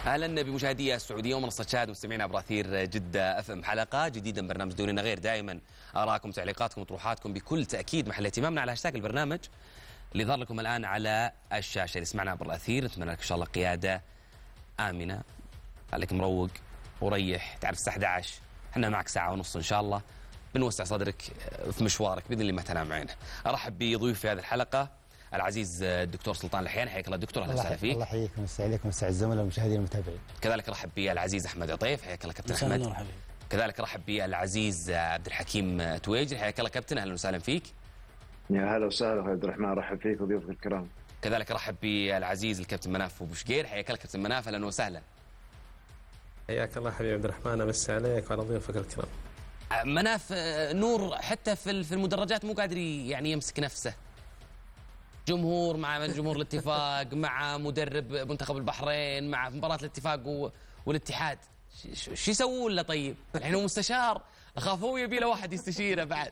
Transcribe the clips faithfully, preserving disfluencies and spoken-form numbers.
اهلا بمشاهدي السعوديه ومنصه شاهد ومستمعينا عبر اثير جده اف ام. حلقه جديده من برنامج دوننا غير. دائما ارائكم تعليقاتكم وطروحاتكم بكل تاكيد محل اهتمامنا على هاشتاج البرنامج اللي ظهر لكم الان على الشاشه. اللي سمعنا عبر الاثير نتمنى لك ان شاء الله قياده امنه، عليك مروق وريح. تعرف الساعه أحد عشر احنا معك ساعه ونص ان شاء الله، بنوسع صدرك في مشوارك باذن الله ما تنام عينه. ارحب بضيوفي في هذه الحلقه العزيز الدكتور سلطان الحيان. حياك الله دكتور، اهلا وسهلا فيك. الله يحييك ويمسي عليكم ويمسي الزملاء والمشاهدين المتابعين. كذلك رحب بالعزيز احمد عطيف. حياك الله كابتن احمد. كذلك رحب بالعزيز عبد الحكيم تويجري. حياك الله كابتن، اهلا وسهلا فيك. يا هلا وسهلا عبد الرحمن، رحب فيك وضيوفك الكرام. كذلك رحب بالعزيز الكابتن مناف ابو شقير. حياك الله كابتن مناف، اهلا وسهلا. حياك الله حبيبي عبد الرحمن، امسي عليك وعلى ضيوفك الكرام. مناف نور حتى في في المدرجات مو قادر يعني يمسك نفسه. جمهور مع جمهور الاتفاق مع مدرب منتخب البحرين مع مباراة الاتفاق والاتحاد، شو يسوون له طيب؟ الحين هو مستشار، اخافوه يبي له واحد يستشيره بعد.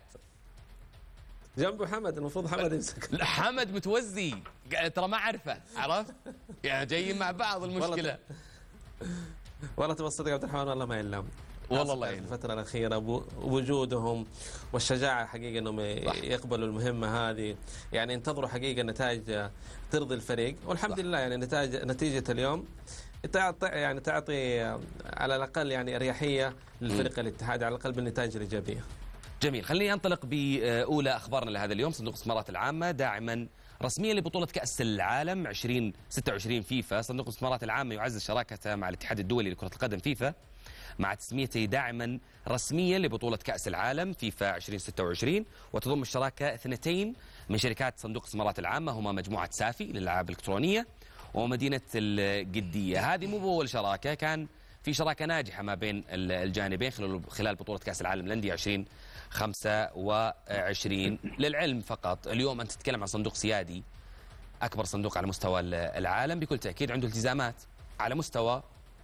جنبه حمد، المفروض حمد يمسك. لا حمد متوزي ترى ما اعرفه، عرفت؟ يعني جايين مع بعض المشكلة. والله تبى الصدق عبد الرحمن والله ما يلام. والله الله يعين. الفترة الأخيرة وجودهم والشجاعة حقيقة أنهم يقبلوا المهمة هذه، يعني انتظروا حقيقة نتائج ترضي الفريق، والحمد لله يعني نتائج نتيجة اليوم تعطي يعني تعطي على الأقل يعني أريحية للفريق الاتحاد على الأقل بالنتائج الإيجابية. جميل، خليني أنطلق بأولى أخبارنا لهذا اليوم. صندوق الاستثمارات العامة داعما رسميا لبطولة كأس العالم ألفين وستة وعشرين فيفا. صندوق الاستثمارات العامة يعزز شراكته مع الاتحاد الدولي لكرة القدم فيفا مع تسميته داعما رسميا لبطولة كأس العالم فيفا ألفين وستة وعشرين، وتضم الشراكة اثنتين من شركات صندوق الاستثمارات العامة، هما مجموعة سافي للألعاب الإلكترونية ومدينة القدية. هذه مو بأول شراكة، كان في شراكة ناجحة ما بين الجانبين خلال خلال بطولة كأس العالم للأندية ألفين وخمسة وعشرين. للعلم فقط اليوم أنت تتكلم عن صندوق سيادي، أكبر صندوق على مستوى العالم، بكل تأكيد عنده التزامات على مستوى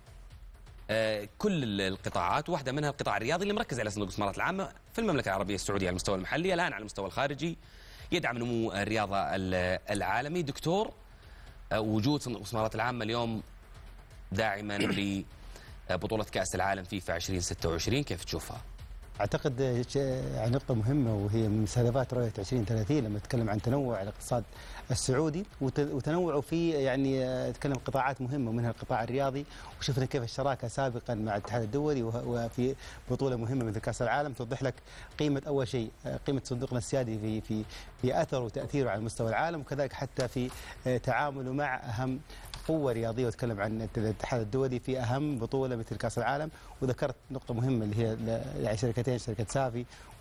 كل القطاعات، واحدة منها القطاع الرياضي اللي مركز على صندوق الاستثمارات العامة في المملكة العربية السعودية على المستوى المحلي، الآن على المستوى الخارجي يدعم نمو الرياضة العالمي. دكتور، وجود صندوق الاستثمارات العامة اليوم داعما لبطولة كأس العالم فيفا ألفين وستة وعشرين كيف تشوفها؟ اعتقد يعني نقطة مهمة وهي من مستهدفات رؤية ألفين وثلاثين لما نتكلم عن تنوع الاقتصاد السعودي وتنوعه في يعني نتكلم قطاعات مهمة ومنها القطاع الرياضي، وشفنا كيف الشراكة سابقا مع الاتحاد الدولي وفي بطولة مهمة مثل كأس العالم توضح لك قيمة أول شيء قيمة صندوقنا السيادي في في في أثره وتأثيره على مستوى العالم، وكذلك حتى في تعامله مع أهم قوة رياضية، وتكلم عن الاتحاد الدولي في أهم بطولة مثل كأس العالم. وذكرت نقطة مهمة اللي هي يعني شركتين، شركة سافي